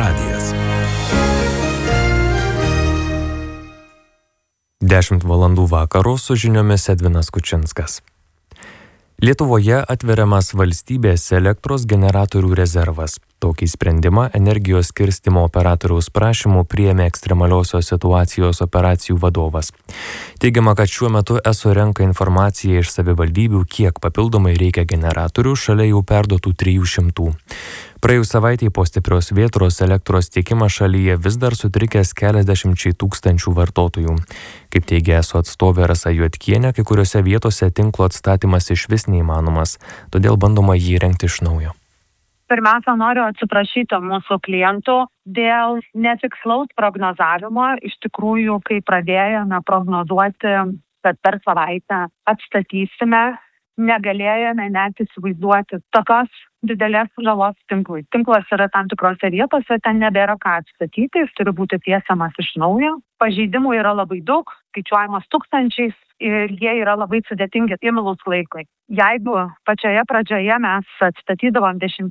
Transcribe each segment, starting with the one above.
radijas. 10 valandų vakaro su žiniomis Edvinas Kučinskas. Lietuvoje atveriamas valstybės elektros generatorių rezervas. Tokį sprendimą energijos skirstymo operatoriaus prašymų priėmė ekstremaliosios situacijos operacijų vadovas. Teigiama, kad šiuo metu ESO renka informaciją iš savivaldybių, kiek papildomai reikia generatorių šalia jau perduotų 300. Praėjus savaitei po stiprios vėtros elektros tiekimas šalyje vis dar sutrikęs keliasdešimčiai tūkstančių vartotojų. Kaip teigia ESO atstovė Rasa Juodkienė, kai kuriuose vietose tinklo atstatymas išvis neįmanomas, todėl bandoma jį rengti iš naujo. Pirmiausia, noriu atsiprašyti mūsų klientų dėl netikslaus prognozavimo. Iš tikrųjų, kai pradėjome prognozuoti, kad per savaitę atstatysime, negalėjome net įsivaizduoti tokios didelės žalos tinklui. Tinklas yra tam tikrose vietose, ten nebėra ką atstatyti, jis turi būti tiesiamas iš naujo. Pažeidimų yra labai daug, skaičiuojamas tūkstančiais ir jie yra labai sudėtingi imlūs laikui. Jeigu pačioje pradžioje mes atstatydavom 10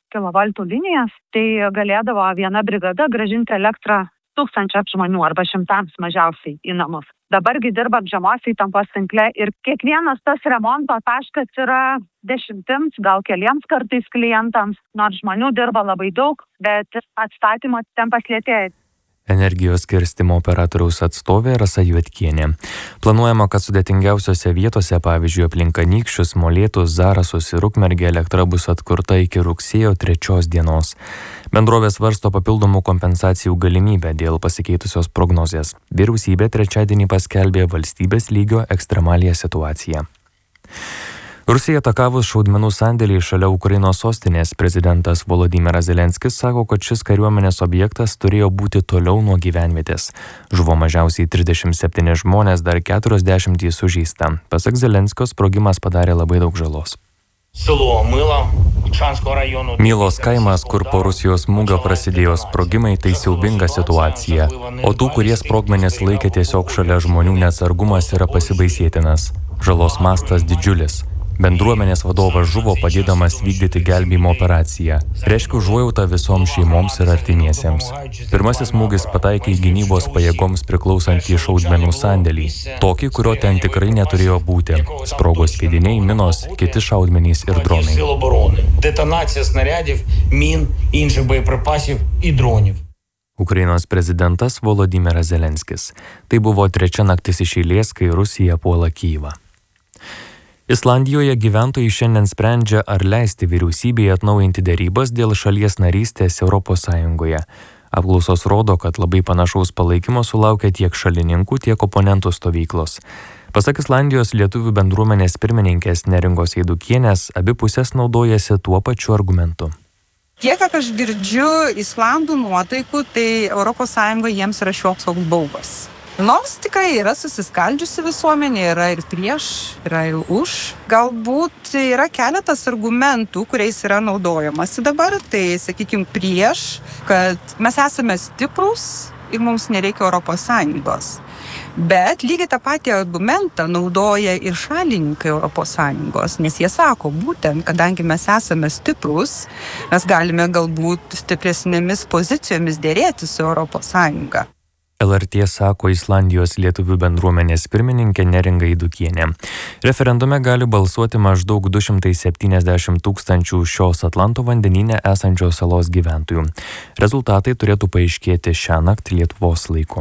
kV linijas, tai galėdavo viena brigada grąžinti elektrą 1000 žmonių arba 100 mažiausiai į namus. Dabargi dirbam žemos įtampos tinkle ir kiekvienas tas remonto taškas yra 10, gal keliems kartais klientams, nors žmonių dirba labai daug, bet atstatymo tempas lėtėja. Energijos skirstymo operatoriaus atstovė Rasa Juodkienė. Planuojama, kad sudėtingiausiose vietose, pavyzdžiui, aplink Anykščius, Molėtus, Zarasus ir Ukmergę elektra bus atkurta iki rugsėjo 3 dienos. Bendrovė svarsto papildomų kompensacijų galimybę dėl pasikeitusios prognozės. Vyriausybė trečiadienį paskelbė valstybės lygio ekstremalią situaciją. Rusijai atakavus šaudmenų sandėlį šalia Ukrainos sostinės, prezidentas Volodymyras Zelenskis sako, kad šis kariuomenės objektas turėjo būti toliau nuo gyvenvietės. Žuvo mažiausiai 37 žmonės, dar 40 sužeista. Pasak Zelenskio, sprogimas padarė labai daug žalos. Mylos kaimas, kur po Rusijos smūgio prasidėjo sprogimai, tai siaubinga situacija. O tų, kurie sprogmenis laikė tiesiog šalia žmonių, neatsargumas yra pasibaisėtinas. Žalos mastas didžiulis. Bendruomenės vadovas žuvo padėdamas vykdyti gelbėjimo operaciją. Reiškiu užuojautą visoms šeimoms ir artimiesiems. Pirmasis smūgis pataikė į gynybos pajėgoms priklausantį šaudmenų sandėlį. Tokį, kurio ten tikrai neturėjo būti. Sprogo sviediniai, minos, kiti šaudmenys ir dronai. Ukrainos prezidentas Volodymyras Zelenskis. Tai buvo 3 naktis iš eilės, kai Rusija puola Kyjivą. Islandijoje gyventojai šiandien sprendžia, ar leisti vyriausybėje atnaujinti derybas dėl šalies narystės Europos Sąjungoje. Apklausos rodo, kad labai panašaus palaikymo sulaukia tiek šalininkų, tiek oponentų stovyklos. Pasak Islandijos lietuvių bendruomenės pirmininkės Neringos Eidukienės, abi pusės naudojasi tuo pačiu argumentu. Kiek aš girdžiu islandų nuotaikų, tai Europos Sąjunga jiems yra šioks toks baubas. Nors tikrai yra susiskaldžiusi visuomenė, yra ir prieš, yra ir už. Galbūt yra keletas argumentų, kuriais yra naudojamasi dabar. Tai, sakykime, prieš, kad mes esame stiprus ir mums nereikia Europos Sąjungos. Bet lygiai tą patį argumentą naudoja ir šalininkai Europos Sąjungos, nes jie sako, būtent, kadangi mes esame stiprus, mes galime galbūt stipresnėmis pozicijomis dėrėti su Europos Sąjunga. LRT sako Islandijos lietuvių bendruomenės pirmininkė Neringa Eidukienė. Referendume gali balsuoti maždaug 270 tūkstančių šios Atlanto vandenyne esančios salos gyventojų. Rezultatai turėtų paaiškėti šią naktį Lietuvos laiku.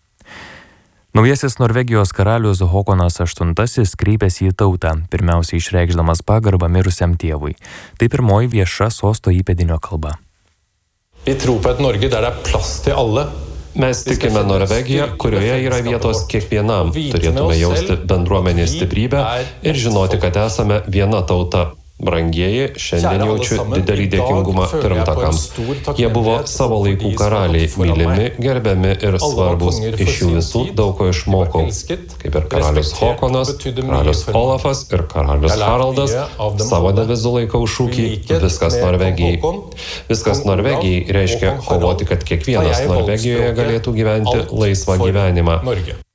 Naujasis Norvegijos karalius Håkonas VIII kreipėsi į tautą, pirmiausiai išreikšdamas pagarbą mirusiam tėvui. Tai pirmoji vieša sosto įpėdinio kalba. Vi tror på et Norge der det er plass til alle. Mes tikime Norvegiją, kurioje yra vietos kiekvienam. Turėtume jausti bendruomenės stiprybę ir žinoti, kad esame viena tauta. Brangieji, šiandien jaučiu didelį dėkingumą pirmtakams. Jie buvo savo laikų karaliai, mylimi, gerbiami ir svarbus. Iš jų visų daug ko išmokau. Kaip ir karalius Håkonas, karalius Olafas ir karalius Haraldas, savo devizu laikau šūkį "Viskas Norvegijai". Viskas Norvegijai reiškia kovoti, kad kiekvienas Norvegijoje galėtų gyventi laisvą gyvenimą.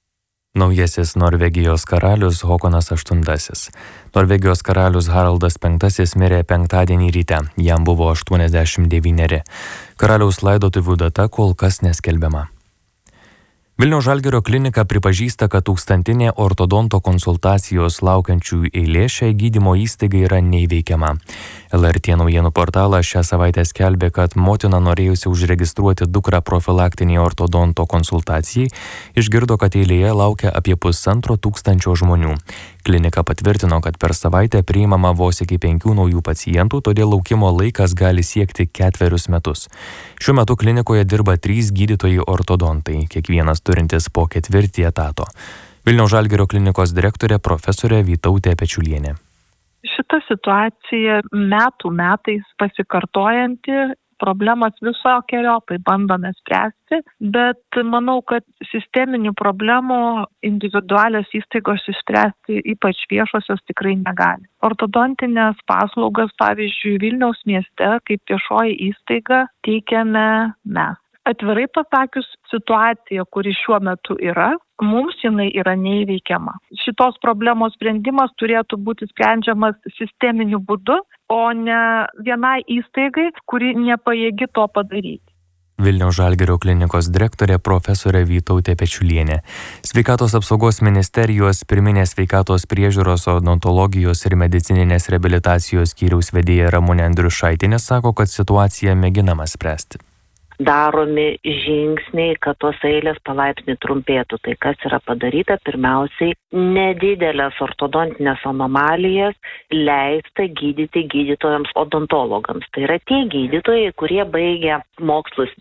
Naujasis Norvegijos karalius Håkonas VIII. Norvegijos karalius Haraldas V mirė penktadienį ryte, jam buvo 89. Karaliaus laidotuvių data kol kas neskelbiama. Vilniaus Žalgirio klinika pripažįsta, kad tūkstantinė ortodonto konsultacijos laukiančių eilė šiai gydymo įstaigai yra neįveikiama. LRT naujienų portalas šią savaitę skelbė, kad motina norėjusi užregistruoti dukrą profilaktiniai ortodonto konsultacijai, išgirdo, kad eilėje laukia apie 1500 žmonių. Klinika patvirtino, kad per savaitę priimama vos iki 5 naujų pacientų, todėl laukimo laikas gali siekti 4 metus. Šiuo metu klinikoje dirba 3 gydytojai ortodontai, kiekvienas turintis po 4 etato. Vilniaus Žalgirio klinikos direktorė profesorė Vytautė Pečiulienė. Šita situacija metais pasikartojanti, problemas visokiojopai bandome spręsti, bet manau, kad sisteminių problemų individualios įstaigos išspręsti, ypač viešosios, tikrai negali. Ortodontinės paslaugas, pavyzdžiui, Vilniaus mieste kaip viešoji įstaiga teikiame mes. Atvirai pasakius, situacija, kuri šiuo metu yra, mums jinai yra neįveikiama. Šitos problemos sprendimas turėtų būti sprendžiamas sisteminiu būdu, o ne vienai įstaigai, kuri nepajėgi to padaryti. Vilniaus Žalgirio klinikos direktorė profesorė Vytautė Pečiulienė. Sveikatos apsaugos ministerijos pirminės sveikatos priežiūros, odontologijos ir medicininės reabilitacijos skyriaus vedėja Ramunė Andriušaitinė sako, kad situaciją mėginama spręsti. Daromi žingsniai, kad tos eilės palaipsniui trumpėtų. Tai kas yra padaryta? Pirmiausiai, nedidelės ortodontinės anomalijas leista gydyti gydytojams odontologams. Tai yra tie gydytojai, kurie baigia mokslus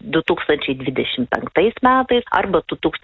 2025 metais arba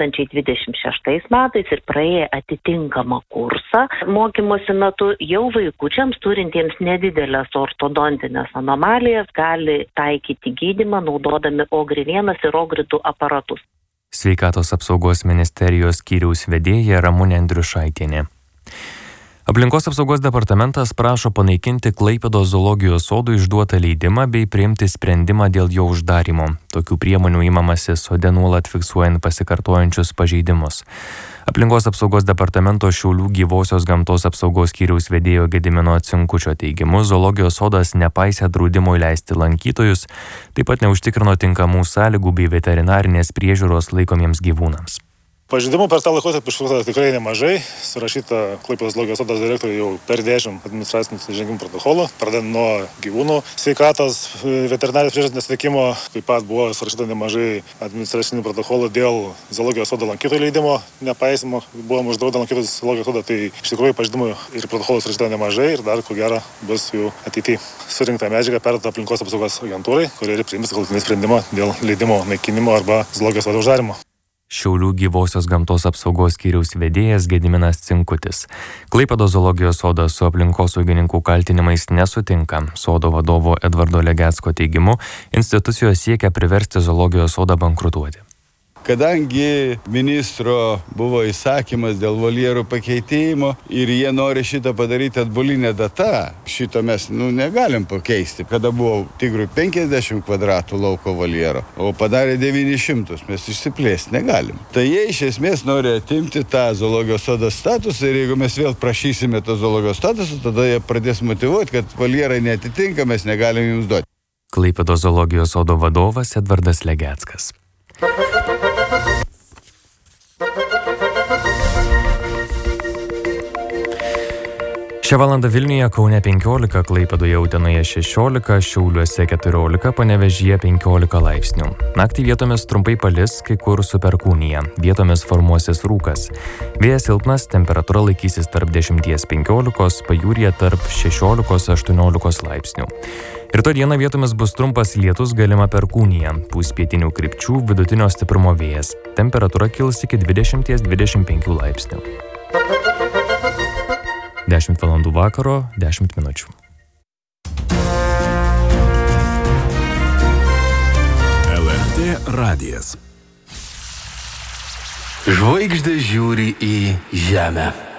2026 metais ir praėję atitinkamą kursą mokymosi metu jau vaikučiams turintiems nedidelės ortodontinės anomalijas gali taikyti gydymą naudodami OGRI1 ir OGRI2 aparatus. Sveikatos apsaugos ministerijos skyriaus vedėja Ramunė Andriušaitinė. Aplinkos apsaugos departamentas prašo panaikinti Klaipėdos zoologijos sodų išduotą leidimą bei priimti sprendimą dėl jo uždarymo. Tokių priemonių imamasi sode nuolat fiksuojant pasikartojančius pažeidimus. Aplinkos apsaugos departamento Šiaulių gyvosios gamtos apsaugos skyriaus vedėjo Gedimino Cinkučio teigimu, zoologijos sodas nepaisė draudimo įleisti lankytojus, taip pat neužtikrino tinkamų sąlygų bei veterinarinės priežiūros laikomiems gyvūnams. Pažeidimų per tą laikotarpį išfiksuota tikrai nemažai. Surašyta Klaipėdos zoologijos sodo direktoriui jau per 10 administracinių nusižengimų protokolų, pradedant nuo gyvūnų sveikatos, veterinarijos priežiūros nesuteikimo. Taip pat buvo surašyta nemažai administracinių protokolų dėl zoologijos sodo lankytojų leidimo nepaisimo. Buvom uždraudę lankytojus zoologijos sodą, tai iš tikrųjų pažeidimų ir protokolų surašyta nemažai ir dar ko gero bus jų ateityje. Surinkta medžiaga perduota aplinkos apsaugos agentūrai, kuri ir priims galutinį sprendimą dėl leidimo naikinimo arba zoologijos sodo uždarimo. Šiaulių gyvosios gamtos apsaugos skyriaus vedėjas Gediminas Cinkutis. Klaipėdos zoologijos sodas su aplinkosaugininkų kaltinimais nesutinka. Sodo vadovo Edvardo Legecko teigimu, institucijos siekia priversti zoologijos sodą bankrutuoti. Kadangi ministro buvo įsakymas dėl voljerų pakeitimo ir jie nori šitą padaryti atbulinę data, šito mes negalim pakeisti. Kada buvo tigrui 50 kvadratų lauko voljero, o padarė 900, mes išsiplėsti negalim. Tai jie iš esmės nori atimti tą zoologijos sodo statusą ir jeigu mes vėl prašysime to zoologijos statusą, tada jie pradės motyvuoti, kad voljerai neatitinka, mes negalim jums duoti. Klaipėdos zoologijos sodo vadovas Edvardas Legeckas. Šią valandą Vilniuje, Kaune 15, Klaipėdoje, Utenoje 16, Šiauliuose 14, Panevėžyje 15 laipsnių. Naktį vietomis trumpai palis, kai kur su perkūnija. Vietomis formuosis rūkas. Vėjas silpnas, temperatūra laikysis tarp 10-15, pajūryje tarp 16-18 laipsnių. Rytoj dieną vietomis bus trumpas lietus, galima perkūnija. Pūs pietinių krypčių, vidutinio stiprumo vėjas. Temperatūra kils iki 20-25 laipsnių. 10 valandų vakaro, 10 minučių. LRT radijas. Žvaigždės žiūri į žemę.